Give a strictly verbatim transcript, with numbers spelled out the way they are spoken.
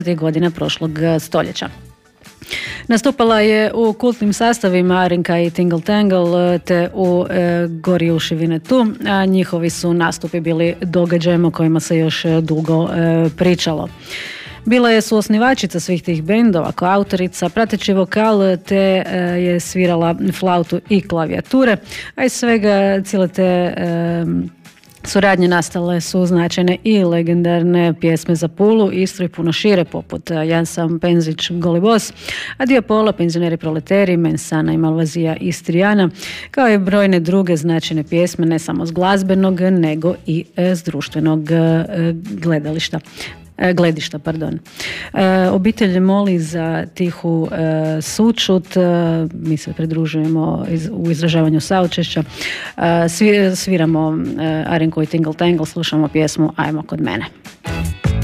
godina prošlog stoljeća. Nastupala je u kultnim sastavima Arinka i Tingle Tangle te u e, Gori uši Vinetu, a njihovi su nastupi bili događajem o kojima se još dugo e, pričalo. Bila je suosnivačica svih tih bendova, kao autorica, prateći vokal, te e, je svirala flautu i klavijature, a iz svega cijele te e, suradnje nastale su značajne i legendarne pjesme za Pulu, Istru i puno šire, poput Ja sam Penzić, Goli bos, a dio Pola, Penzioneri proleteri, Mensana i Malvazija Istrijana, kao i brojne druge značajne pjesme, ne samo s glazbenog, nego i s društvenog gledališta. gledišta, pardon. E, obitelj moli za tihu e, sućut, e, mi se pridružujemo iz, u izražavanju saučešća, e, svi, sviramo e, Arinku i Tingle Tangle, slušamo pjesmu Ajmo kod mene.